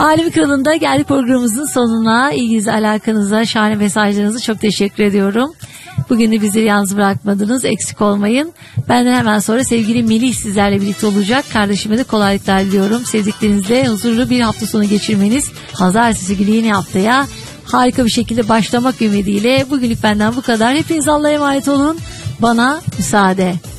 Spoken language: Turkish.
Alemin Kralı'nda geldik programımızın sonuna. İlginize, alakanıza, şahane mesajlarınızı çok teşekkür ediyorum. Bugün de bizleri yalnız bırakmadınız. Eksik olmayın. Benden hemen sonra sevgili Melih sizlerle birlikte olacak. Kardeşime de kolaylıklar diliyorum. Sevdiklerinizle huzurlu bir hafta sonu geçirmeniz. Pazartesi günü yeni haftaya harika bir şekilde başlamak ümidiyle. Bugünlük benden bu kadar. Hepiniz Allah'a emanet olun. Bana müsaade.